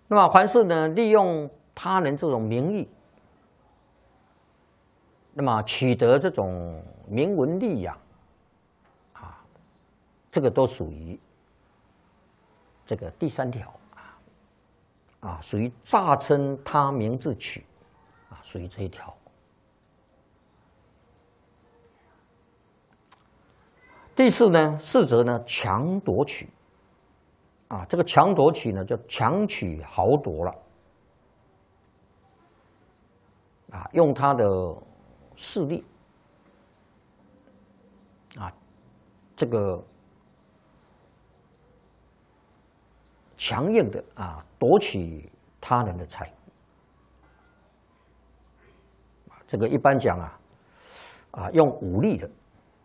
那么凡是呢利用他人这种名义，那么取得这种名闻利养，这个都属于这个第3条属于诈称他名之取属于这一条。第4呢，4则呢强夺取这个强夺取呢叫强取豪夺了用他的势力这个强硬的夺取他人的财物这个一般讲用武力的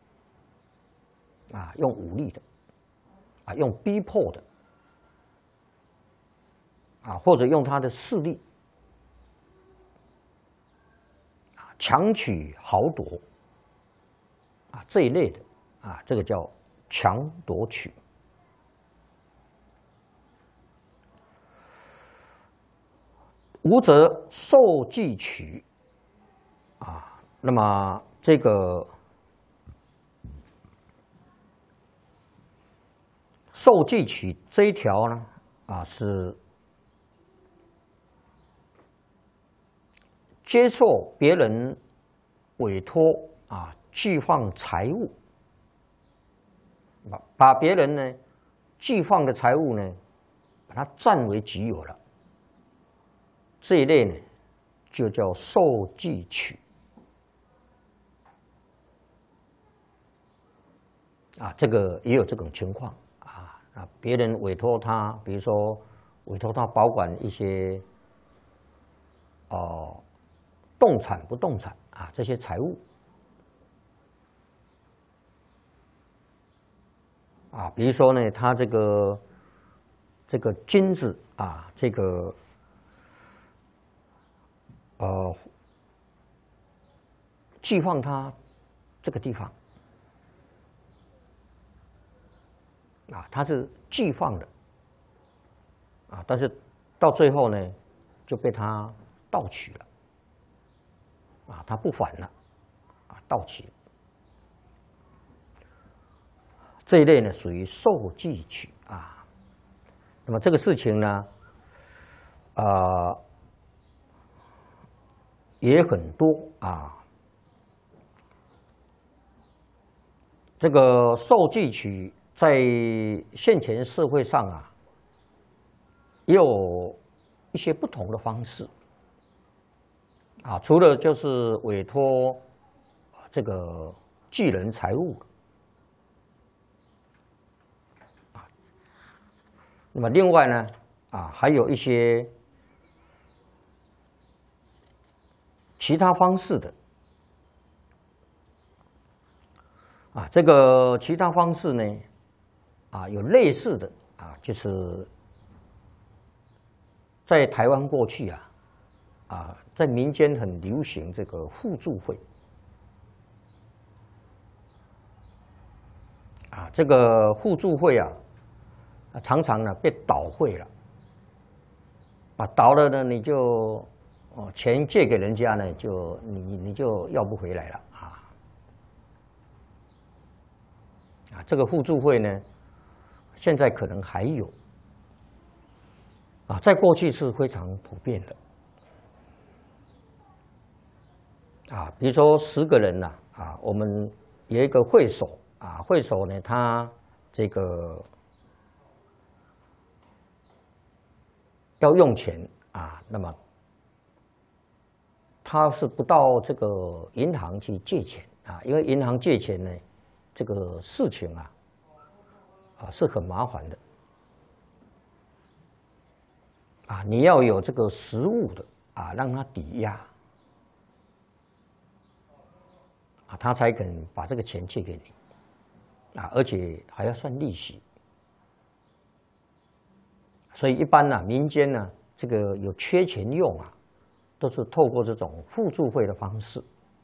用武力的用逼迫的或者用他的势力强取豪夺这一类的这个叫强夺取。5则受寄取那么这个受寄取这一条呢是接受别人委托寄放财物，把别人呢寄放的财物呢把它占为己有了，这一类呢就叫受寄取这个也有这种情况别人委托他，比如说委托他保管一些动产不动产这些财物比如说呢他这个金子这个寄放他这个地方他是寄放的但是到最后呢就被他盗取了他不还了盗取了，这一类呢属于受寄取那么这个事情呢也很多这个受寄取在现前社会上也有一些不同的方式除了就是委托这个寄人财物那么另外呢还有一些其他方式的这个其他方式呢有类似的就是在台湾过去在民间很流行这个互助会这个互助会常常呢被倒会了倒了呢你就钱借给人家呢就你就要不回来了这个互助会呢现在可能还有在过去是非常普遍的比如说10个人我们有一个会首会首呢他这个要用钱那么他是不到这个银行去借钱因为银行借钱呢这个事情是很麻烦的你要有这个实物的让他抵押他才肯把这个钱借给你而且还要算利息。所以一般民间这个有缺钱用都是透过这种互助会的方式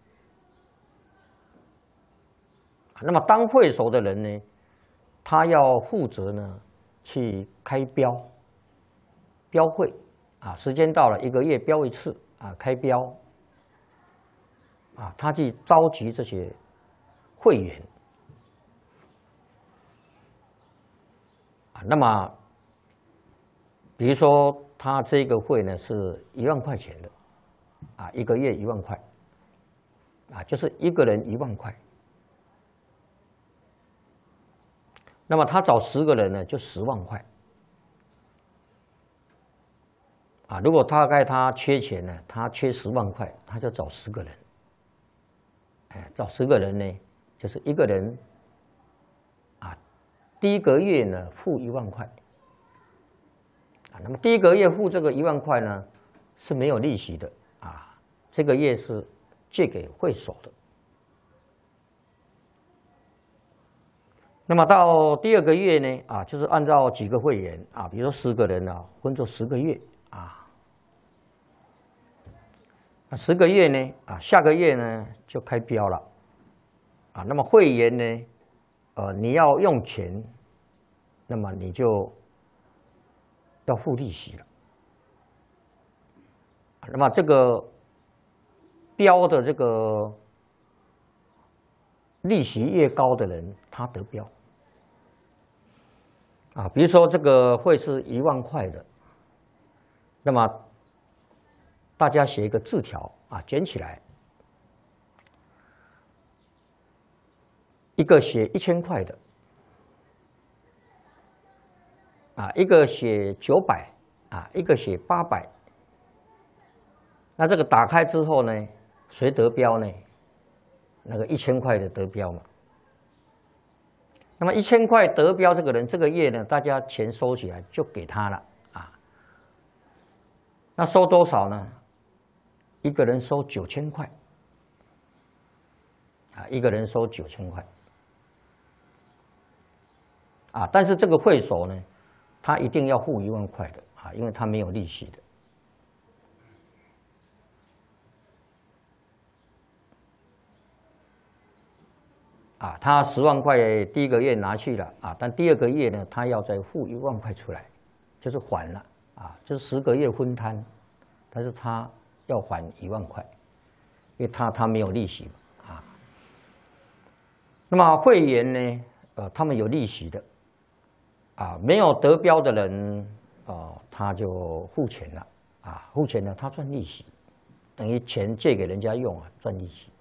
那么当会首的人呢他要负责呢去开标会时间到了1个月标一次开标他去召集这些会员那么比如说他这个会呢是1万块钱的1个月1万块就是1个人1万块。那么他找10个人呢，就10万块如果大概他缺钱呢，他缺10万块，他就找10个人。找10个人呢，就是1个人第1个月呢付1万块那么第1个月付这个1万块呢是没有利息的这个月是借给会所的。那么到第2个月呢就是按照几个会员比如说10个人分作10个月10个月呢下个月呢就开标了那么会员呢你要用钱，那么你就要付利息了那么这个标的这个利息越高的人，他得标比如说这个会是1万块的，那么大家写一个字条卷起来，一个写1000块的一个写900一个写800。那这个打开之后呢，谁得标呢？那个1000块的得标嘛。那么1000块得标这个人，这个月呢，大家钱收起来就给他了那收多少呢？一个人收9000块一个人收9000块但是这个会所呢，他一定要付1万块的因为他没有利息的。他10万块第1个月拿去了但第2个月呢，他要再付1万块出来，就是还了就是10个月分摊，但是他要还1万块，因为他没有利息嘛那么会员呢，他们有利息的没有得标的人他就付钱了付钱呢，他赚利息，等于钱借给人家用赚利息。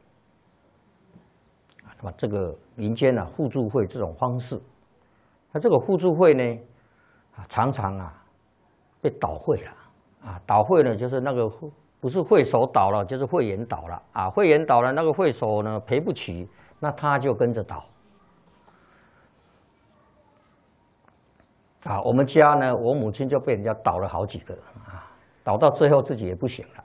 那么这个民间互助会这种方式，那这个互助会呢常常被倒会了倒会呢就是那个不是会所倒了，就是会员倒了会员倒了，那个会所呢赔不起，那他就跟着倒我们家呢，我母亲就被人家倒了好几个倒到最后自己也不行了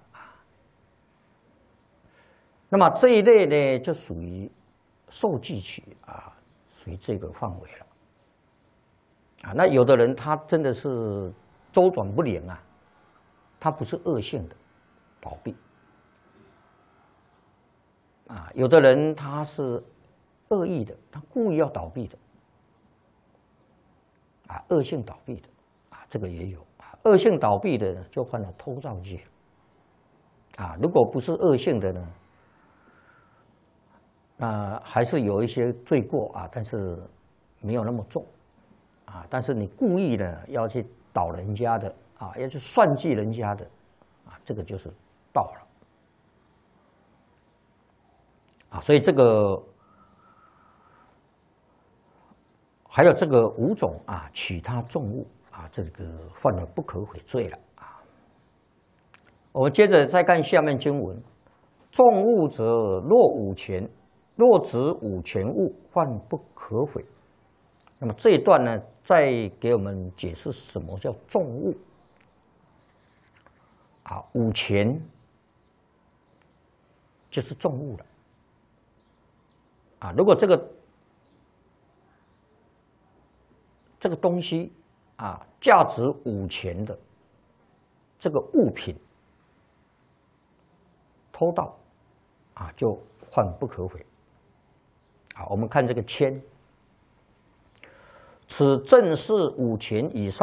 那么这一类呢，就属于受寄取属于这个范围了那有的人他真的是周转不灵他不是恶性的倒闭有的人他是恶意的，他故意要倒闭的恶性倒闭的这个也有恶性倒闭的呢，就犯了偷盗戒如果不是恶性的呢，还是有一些罪过但是没有那么重但是你故意呢要去倒人家的要去算计人家的这个就是盗了所以这个还有这个5种取他重物这个犯了不可悔罪了我们接着再看下面经文：重物者若无权，若指无权物，犯不可悔。那么这一段呢，再给我们解释什么叫重物无权就是重物了如果这个东西价值5钱的这个物品偷盗就犯不可悔我们看这个签，此正是5钱以上